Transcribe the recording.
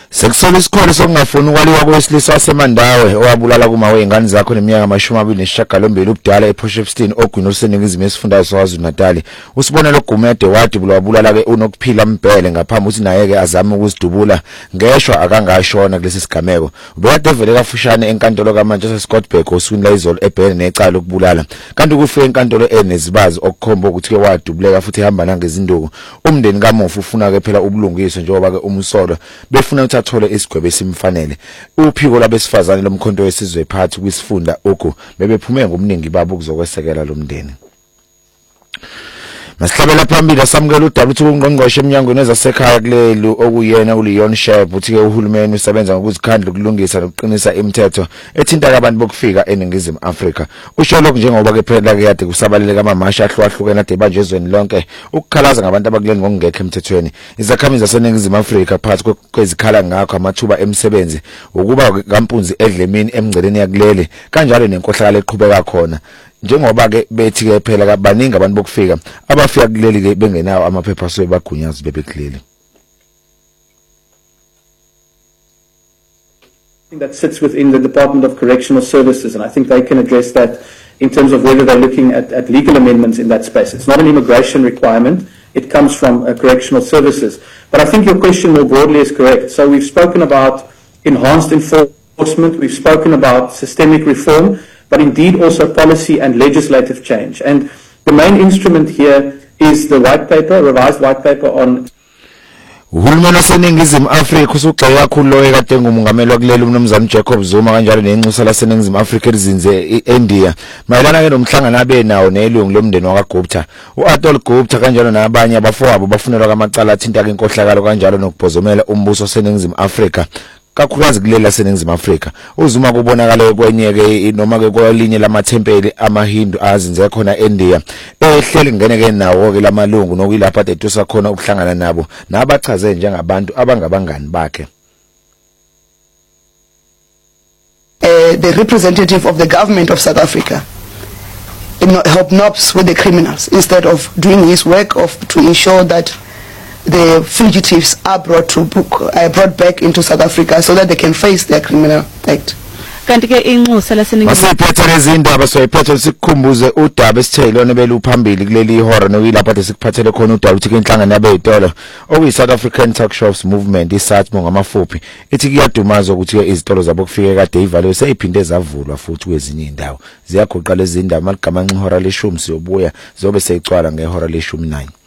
Sekusola isikole sokungafuni ukwaliwa kwesilisa waseMandawe owabulala kumawe ingane zakho neminyaka 29 ubudala ePortshepstone ogwini oseningizimu yesifundazwe saKwaZulu-Natal. Usibonelo Gumede wathi wabulala ke uNokuphila Mbhele ngaphambi ukuthi naye ke azame ukuzidubula ngeshwa akangashona kulesi sigameko. Ubekade vele kafushane enkantolo kaManchester Scottburg osukwini laizolo ebhene necala lokubulala. Kanti kufike enkantolo enezibazi okukhomba ukuthi ke wadubuleka futhi ehamba nangezinduku. Umndeni kaMofu ufuna ke phela ubulungiswa njengoba ke umsolo befuna athole isigwebo esimfanele. Uphiko labesifazane lomkhonto wesizwe phakathi kwisifunda oku bebephume ngomningi babo ukuzokwesekela lo mndeni. Masihlabela phambili asamukela uDabuthi ungqongqoshe eminyangweni ezasekhaya kulelu okuyena uLeon Shep uthi ke uhulumeni usebenza ngokuzikhandla ukulungisa nokuqinisa imithetho ethinta abantu bokufika eningizimu Afrika. Usho lokho njengoba ke phela ke yade kusabaleleka amamasha ahlukahlukene ade banjwe ezweni lonke ukukhalaza ngabantu abakuleli ngokungekho emthethweni. Izakhamizi zaseningizimu Afrika phakathi kwezikhala ngakho amathuba emisebenzi ukuba kampunzi edlemini emngceleni yakuleli kanjalo nenkohlakalo eqhubeka khona. Njengoba ke bethi ke phela kabaningi abantu bokufika abafika kuleli ke bengenawo amaphepha so bagunyazi bebekuleli. That sits within the Department of Correctional Services, and I think they can address that in terms of whether they're looking at legal amendments in that space. It's not an immigration requirement, it comes from correctional services. But I think your question more broadly is correct. So we've spoken about enhanced enforcement, we've spoken about systemic reform, but indeed also policy and legislative change. And the main instrument here is the white paper, revised white paper on Uhulumeni waseningizimu Afrika usugxeka kakhulu lo ekade ngumongameli wakuleli uMnumzane Jacob Zuma kanjalo nenxusa laseningizimu Afrika elizinze eIndia mayelana ke nomhlangano abe nawo nelungu lomndeni wakwaGupta. uAtol Gupta kanjalo nabanye abafowabo bafunelwa kamacala athinta ke inkohlakalo kanjalo nokubhozomela umbuso waseningizimu Afrika. Kakhulukazi kuleli laseningizimu Afrika uZuma kubonakala kwenye ke noma ke kwelinye lamathempeli amaHindu azinze khona eIndia ehleli ngene ke nawo ke lamalungu nokuyilapha detusa khona ukuhlangana nabo nabachaze njengabantu abangabangani bakhe. The representative of the government of South Africa help knobs with the criminals instead of doing his work to ensure that the fugitives are brought back into South Africa so that they can face their criminal act. Kanti ke inxusa laseningizimu Masiphethe lezindaba soyiphethe sikhumbuze udaba esithelone beluphambili kuleli ihora nokuyilapha sikuphathele khona udaba uthi inhlangano yabeyitolo okuyi South African Tuck Shops Movement isatmo ngamafuphi ithi kuyadumaza ukuthi ke izitolo zabo kufike kade ivaliwe seyiphinde zavulwa futhi kwezinye indawo ziyagoqa lezi ndaba maligamanxa ihora leshumi siyobuya zobe seyicwala ngehora leshumi 9.